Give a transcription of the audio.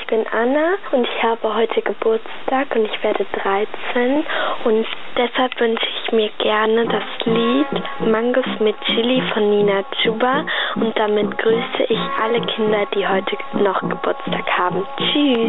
ich bin Anna und ich habe heute Geburtstag und ich werde 13 und deshalb wünsche ich mir gerne das Lied Mangos mit Chili von Nina Chuba und damit grüße ich alle Kinder, die heute noch Geburtstag haben. Tschüss!